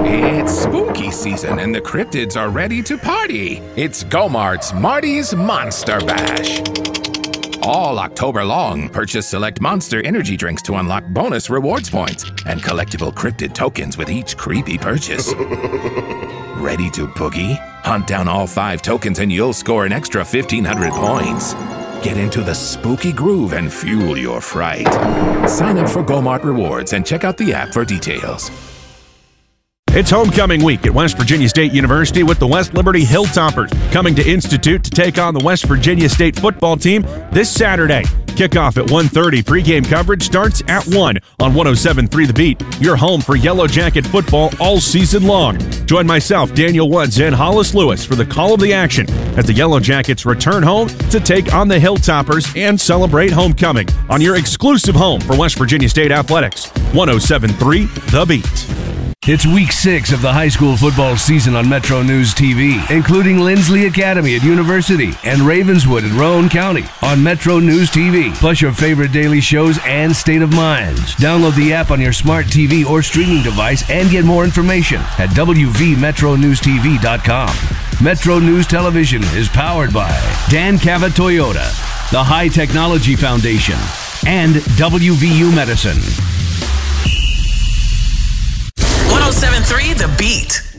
It's spooky season and the cryptids are ready to party. It's Go-Mart's Marty's Monster Bash. All October long, purchase select Monster energy drinks to unlock bonus rewards points and collectible cryptid tokens with each creepy purchase. Ready to boogie? Hunt down all 5 tokens and you'll score an extra 1,500 points. Get into the spooky groove and fuel your fright. Sign up for Go-Mart Rewards and check out the app for details. It's homecoming week at West Virginia State University with the West Liberty Hilltoppers coming to Institute to take on the West Virginia State football team this Saturday. Kickoff at 1:30. Pregame coverage starts at 1 on 107.3 The Beat. Your home for Yellow Jacket football all season long. Join myself, Daniel Woods, and Hollis Lewis for the call of the action as the Yellow Jackets return home to take on the Hilltoppers and celebrate homecoming on your exclusive home for West Virginia State athletics. 107.3 The Beat. It's week 6 of the high school football season on Metro News TV, including Lindsley Academy at University and Ravenswood at Rowan County on Metro News TV, plus your favorite daily shows and State of Minds. Download the app on your smart TV or streaming device and get more information at wvmetronewstv.com. Metro News Television is powered by Dan Cavett Toyota, the High Technology Foundation, and WVU Medicine. 107.3 The Beat.